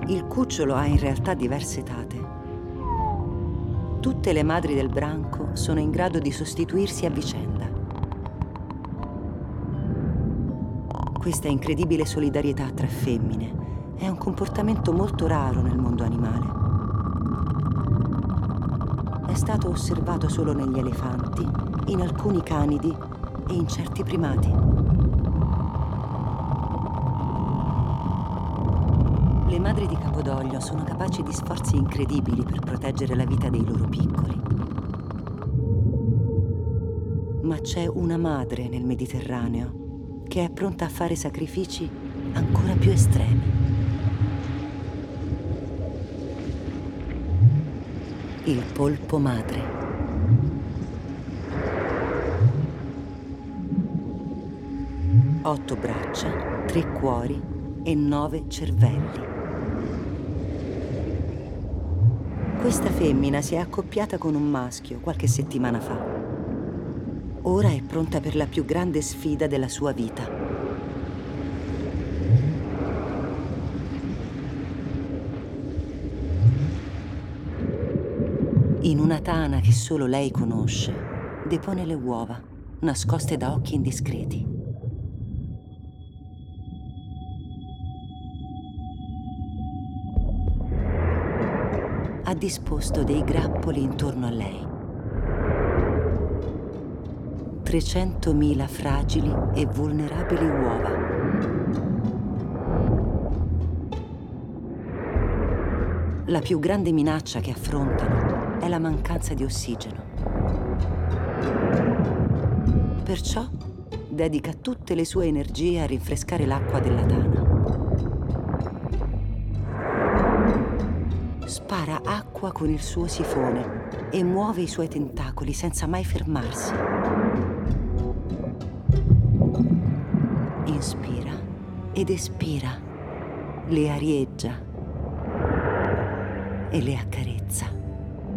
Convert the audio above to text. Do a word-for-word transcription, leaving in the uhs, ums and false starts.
Il cucciolo ha in realtà diverse etate. Tutte le madri del branco sono in grado di sostituirsi a vicenda. Questa incredibile solidarietà tra femmine è un comportamento molto raro nel mondo animale. È stato osservato solo negli elefanti, in alcuni canidi e in certi primati. Le madri di Capodoglio sono capaci di sforzi incredibili per proteggere la vita dei loro piccoli. Ma c'è una madre nel Mediterraneo che è pronta a fare sacrifici ancora più estremi. Il polpo madre. Otto braccia, tre cuori e nove cervelli. Questa femmina si è accoppiata con un maschio qualche settimana fa. Ora è pronta per la più grande sfida della sua vita. In una tana che solo lei conosce, depone le uova, nascoste da occhi indiscreti. Ha disposto dei grappoli intorno a lei. trecentomila fragili e vulnerabili uova. La più grande minaccia che affrontano è la mancanza di ossigeno. Perciò dedica tutte le sue energie a rinfrescare l'acqua della tana. Spara acqua con il suo sifone e muove i suoi tentacoli senza mai fermarsi. Inspira ed espira, le arieggia e le accarezza.